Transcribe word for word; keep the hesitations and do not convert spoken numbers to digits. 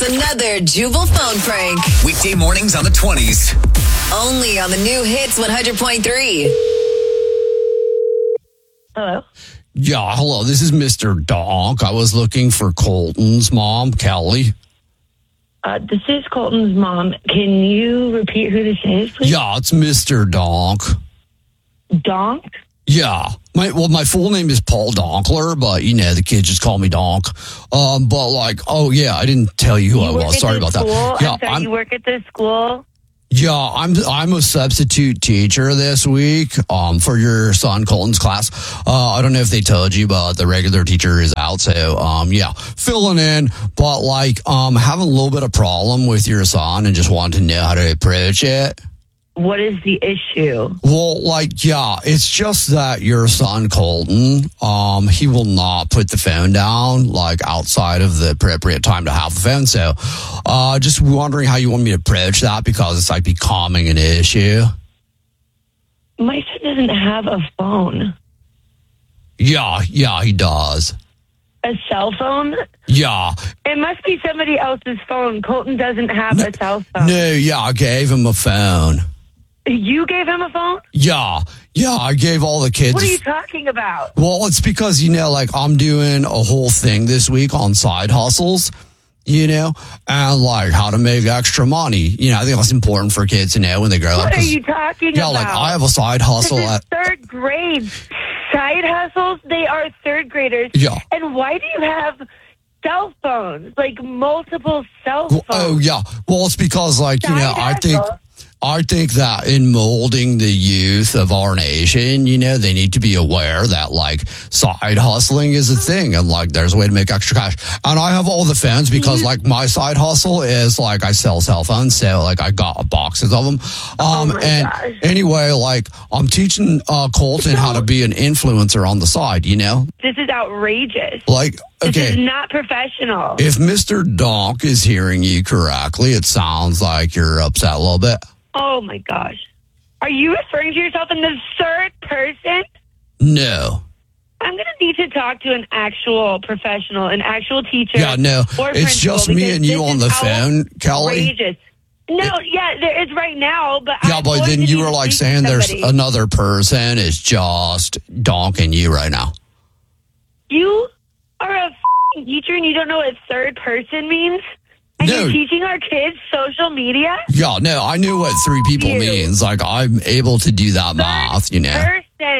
It's another Jubal phone prank. Weekday mornings on the twenties. Only on the new Hits one hundred point three. Hello? Yeah, hello. This is Mister Donk. I was looking for Colton's mom, Kelly. Uh, this is Colton's mom. Can you repeat who this is, please? Yeah, it's Mister Donk. Donk? Yeah. My well, my full name is Paul Donkler, but you know the kids just call me Donk. Um, but like, oh yeah, I didn't tell you who You I work was. at Sorry this about school? that. Yeah, I'm sorry, I'm, you work at this school? yeah, I'm I'm a substitute teacher this week. Um, for your son Colton's class. Uh, I don't know if they told you, but the regular teacher is out, so um, yeah, filling in. But like, um, having a little bit of problem with your son, and just wanted to know how to approach it. What is the issue? Well, like, yeah, it's just that your son, Colton, um, he will not put the phone down, like, outside of the appropriate time to have the phone. So, uh, just wondering how you want me to approach that, because it's, like, becoming an issue. My son doesn't have a phone. Yeah, yeah, he does. A cell phone? Yeah. It must be somebody else's phone. Colton doesn't have a cell phone. No, yeah, I gave him a phone. You gave him a phone? Yeah, yeah, I gave all the kids. What are you talking about? Well, it's because, you know, like, I'm doing a whole thing this week on side hustles, you know, and, like, how to make extra money. You know, I think that's important for kids to know when they grow up. What are you talking yeah, about? Yeah, like, I have a side hustle. This is at, third grade. Side hustles? They are third graders. Yeah. And why do you have cell phones? Like, multiple cell phones? Well, oh, yeah. Well, it's because, like, you Side know, I think... hustle? I think that in molding the youth of our nation, you know, they need to be aware that, like, side hustling is a thing, and, like, there's a way to make extra cash. And I have all the phones because, like, my side hustle is, like, I sell cell phones, so, like, I got boxes of them. Um, oh my and gosh. anyway, like, I'm teaching uh, Colton how to be an influencer on the side, you know? This is outrageous. Like, okay. This is not professional. If Mister Donk is hearing you correctly, it sounds like you're upset a little bit. Oh, my gosh. Are you referring to yourself in the third person? No. I'm going to need to talk to an actual professional, an actual teacher. Yeah, no. Or It's just me and you on the phone, Kelly. Outrageous. No, it, yeah, there is right now, but yeah, I'm but going then to you need were to like speak saying to there's somebody. another person is just donking you right now. You are a f***ing teacher and you don't know what third person means? And No. you're teaching our kids social media? Yeah, no, I knew what three people You. means. Like, I'm able to do that math, you know. Person.